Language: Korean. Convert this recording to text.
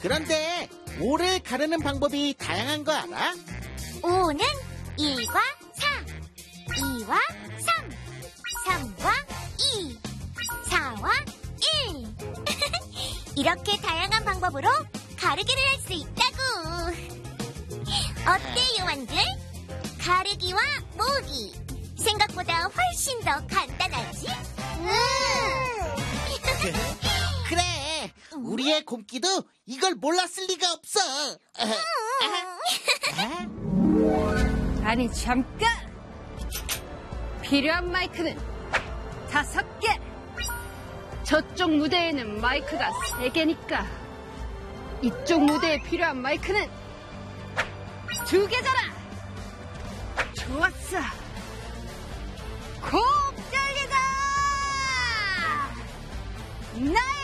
그런데 5를 가르는 방법이 다양한 거 알아? 5는 1과 4, 2와 3, 3과 2, 4와 1. 이렇게 다양한 방법으로 가르기를 할 수 있다고. 어때, 요한들? 가르기와 모으기. 생각보다 훨씬 더 간단하지? 그래, 우리의 곰끼도 이걸 몰랐을 리가 없어. 아니 잠깐! 필요한 마이크는 5개! 저쪽 무대에는 마이크가 3개니까 이쪽 무대에 필요한 마이크는 2개잖아! 좋았어! 곡 달리다! 나의